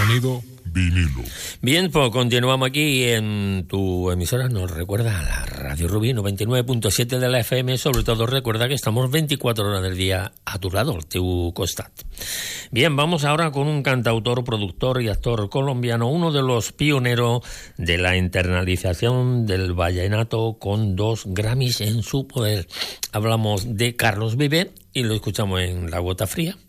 Sonido vinilo. Bien, pues continuamos aquí en tu emisora. Nos recuerda la Radio Rubí 99.7 de la FM. Sobre todo recuerda que estamos 24 horas del día a tu lado, al teu costat. Bien, vamos ahora con un cantautor, productor y actor colombiano, uno de los pioneros de la internalización del vallenato con 2 Grammys en su poder. Hablamos de Carlos Vives y lo escuchamos en La Gota Fría.